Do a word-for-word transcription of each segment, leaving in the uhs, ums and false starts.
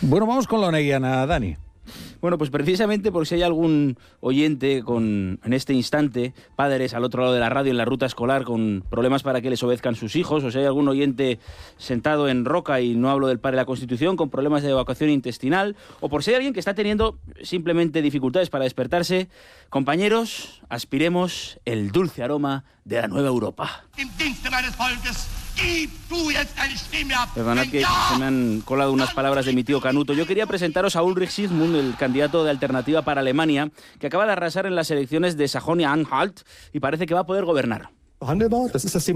Bueno, vamos con la oneguiana, Dani. Bueno, pues precisamente porque si hay algún oyente con, en este instante, padres al otro lado de la radio en la ruta escolar con problemas para que les obedezcan sus hijos, o si hay algún oyente sentado en Roca, y no hablo del padre de la Constitución, con problemas de evacuación intestinal, o por si hay alguien que está teniendo simplemente dificultades para despertarse, compañeros, aspiremos el dulce aroma de la nueva Europa. Perdonad que se me han colado unas palabras de mi tío Canuto. Yo quería presentaros a Ulrich Sigmund, el candidato de Alternativa para Alemania, que acaba de arrasar en las elecciones de Sajonia-Anhalt y parece que va a poder gobernar. Bueno,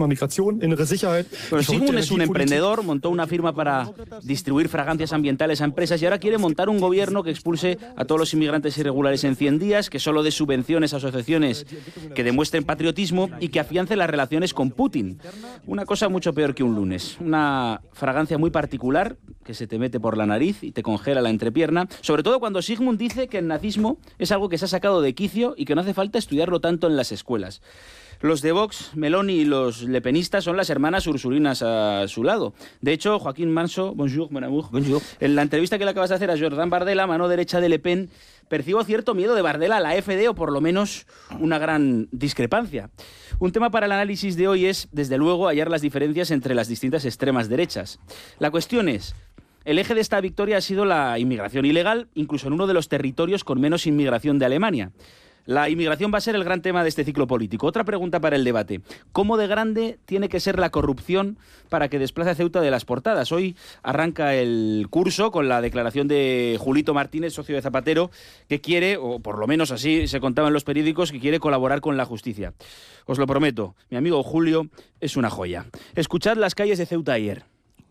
Sigmund es un emprendedor, montó una firma para distribuir fragancias ambientales a empresas y ahora quiere montar un gobierno que expulse a todos los inmigrantes irregulares en cien días, que solo dé subvenciones a asociaciones que demuestren patriotismo y que afiance las relaciones con Putin. Una cosa mucho peor que un lunes. Una fragancia muy particular que se te mete por la nariz y te congela la entrepierna, sobre todo cuando Sigmund dice que el nazismo es algo que se ha sacado de quicio y que no hace falta estudiarlo tanto en las escuelas. Los de Vox, Meloni y los lepenistas son las hermanas ursurinas a su lado. De hecho, Joaquín Manso, bonjour, mon amour, bonjour, en la entrevista que le acabas de hacer a Jordan Bardella, mano derecha de Le Pen, percibo cierto miedo de Bardella a la F D, o por lo menos una gran discrepancia. Un tema para el análisis de hoy es, desde luego, hallar las diferencias entre las distintas extremas derechas. La cuestión es: el eje de esta victoria ha sido la inmigración ilegal, incluso en uno de los territorios con menos inmigración de Alemania. La inmigración va a ser el gran tema de este ciclo político. Otra pregunta para el debate: ¿cómo de grande tiene que ser la corrupción para que desplace a Ceuta de las portadas? Hoy arranca el curso con la declaración de Julito Martínez, socio de Zapatero, que quiere, o por lo menos así se contaba en los periódicos, que quiere colaborar con la justicia. Os lo prometo, mi amigo Julio es una joya. Escuchad las calles de Ceuta ayer.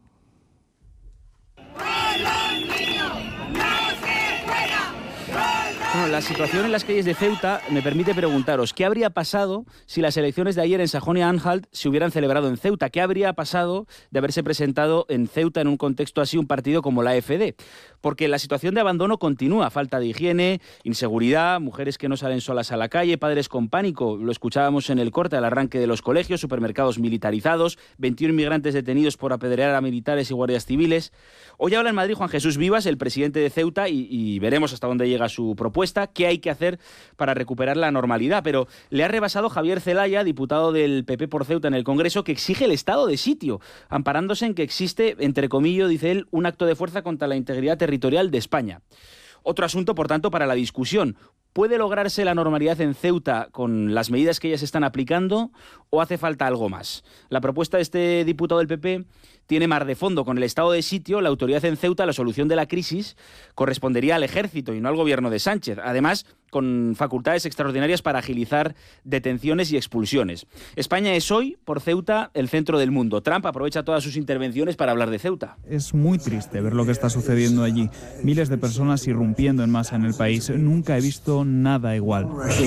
Bueno, la situación en las calles de Ceuta me permite preguntaros: ¿qué habría pasado si las elecciones de ayer en Sajonia-Anhalt se hubieran celebrado en Ceuta? ¿Qué habría pasado de haberse presentado en Ceuta en un contexto así un partido como la A F D? Porque la situación de abandono continúa: falta de higiene, inseguridad, mujeres que no salen solas a la calle, padres con pánico. Lo escuchábamos en el corte al arranque de los colegios, supermercados militarizados, veintiún inmigrantes detenidos por apedrear a militares y guardias civiles. Hoy habla en Madrid Juan Jesús Vivas, el presidente de Ceuta, y, y veremos hasta dónde llega su propuesta, qué hay que hacer para recuperar la normalidad. Pero le ha rebasado Javier Zelaya, diputado del P P por Ceuta en el Congreso, que exige el estado de sitio, amparándose en que existe, entre comillas, dice él, un acto de fuerza contra la integridad territorial de España. Otro asunto, por tanto, para la discusión: ¿puede lograrse la normalidad en Ceuta con las medidas que ellas están aplicando o hace falta algo más? La propuesta de este diputado del P P tiene mar de fondo. Con el estado de sitio, la autoridad en Ceuta, la solución de la crisis correspondería al ejército y no al gobierno de Sánchez. Además, con facultades extraordinarias para agilizar detenciones y expulsiones. España es hoy, por Ceuta, el centro del mundo. Trump aprovecha todas sus intervenciones para hablar de Ceuta. Es muy triste ver lo que está sucediendo allí. Miles de personas irrumpiendo en masa en el país. Nunca he visto nada igual.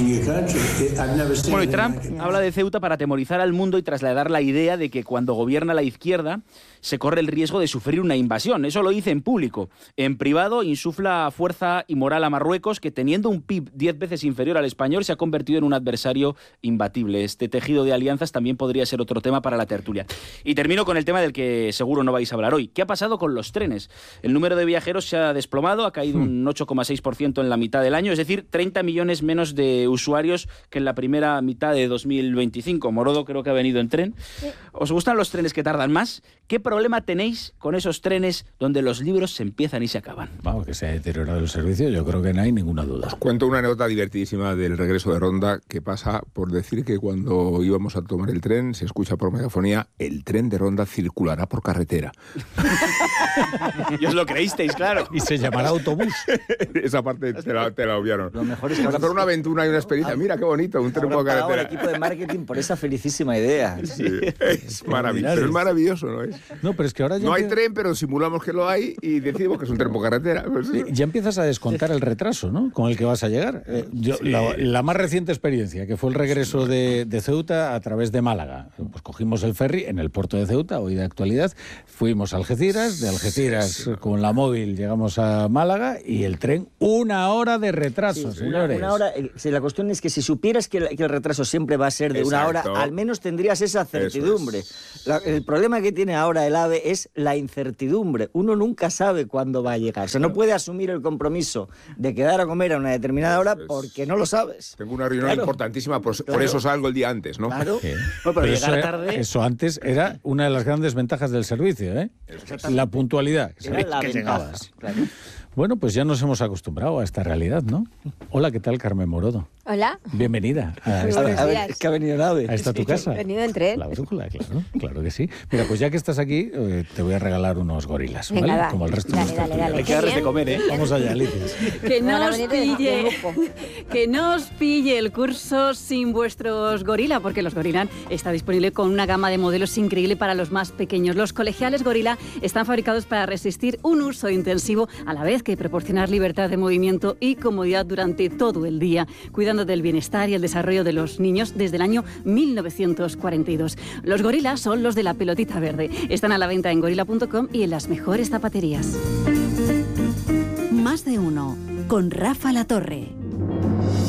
Bueno, y Trump habla de Ceuta para atemorizar al mundo y trasladar la idea de que cuando gobierna la izquierda se corre el riesgo de sufrir una invasión. Eso lo dice en público. En privado insufla fuerza y moral a Marruecos, que teniendo un P I B diez veces inferior al español se ha convertido en un adversario imbatible. Este tejido de alianzas también podría ser otro tema para la tertulia. Y termino con el tema del que seguro no vais a hablar hoy. ¿Qué ha pasado con los trenes? El número de viajeros se ha desplomado, ha caído un ocho coma seis por ciento en la mitad del año, es decir, treinta millones menos de usuarios que en la primera mitad de dos mil veinticinco. Morodo creo que ha venido en tren. ¿Os gustan los trenes que tardan más? ¿Qué problema tenéis con esos trenes donde los libros se empiezan y se acaban? Vamos, que se ha deteriorado el servicio, yo creo que no hay ninguna duda. Os cuento una anécdota divertidísima del regreso de Ronda, que pasa por decir que cuando íbamos a tomar el tren se escucha por megafonía: el tren de Ronda circulará por carretera. Y os lo creísteis, claro. Y se llamará autobús. Esa parte te la, te la obviaron. Lo mejor es que Vamos a hacer una aventura y una experiencia. Mira qué bonito, un tren por carretera. El equipo de marketing por esa felicísima idea. Sí, es maravilloso. Pero es maravilloso, ¿no es? No, pero es que ahora ya no hay empieza... tren, pero simulamos que lo hay y decidimos que es un tren por carretera. Pues sí, ya empiezas a descontar el retraso, ¿no?, con el que vas a llegar. Eh, yo, sí. la, la más reciente experiencia, que fue el regreso de, de Ceuta a través de Málaga. Pues cogimos el ferry en el puerto de Ceuta, hoy de actualidad, fuimos a Algeciras, de Algeciras Algeciras con la móvil llegamos a Málaga y el tren una hora de retraso, Sí, señores. Una, una hora, eh, si la cuestión es que si supieras que, la- que el retraso siempre va a ser de una Exacto. hora, al menos tendrías esa certidumbre. es. La- el problema que tiene ahora el AVE es la incertidumbre. Uno nunca sabe cuándo va a llegar. O sea, no puede asumir el compromiso de quedar a comer a una determinada hora Eso es. porque no lo sabes. Tengo una reunión Claro. importantísima, por, por Claro. eso salgo el día antes, ¿no? Claro. Sí. Bueno, pero llegar eso, tarde- eso antes era una de las grandes ventajas del servicio, ¿eh? La puntualidad. Era Sabías la que ventaja. llegabas. Claro. Bueno, pues ya nos hemos acostumbrado a esta realidad, ¿no? Hola, ¿qué tal, Carmen Morodo? Hola. Bienvenida a Muy esta, A ver, buenos a ver, días. es que ha venido el AVE. a esta tu casa. He venido en tren. La brújula, claro, claro que sí. Mira, pues ya que estás aquí, eh, te voy a regalar unos gorilas, ¿vale? Venga, va. Como el resto Dale, de nuestros dale, dale. Hay que darles de comer, ¿eh? Vamos allá, Alicia. Que no Van a os venir de- de pille, grupo. que no os pille el curso sin vuestros gorila, porque los gorila está disponible con una gama de modelos increíble para los más pequeños. Los colegiales gorila están fabricados para resistir un uso intensivo a la vez que proporcionar libertad de movimiento y comodidad durante todo el día, cuidando del bienestar y el desarrollo de los niños desde el año mil novecientos cuarenta y dos. Los gorila son los de la pelotita verde. Están a la venta en gorila punto com y en las mejores zapaterías. Más de uno, con Rafa La Torre.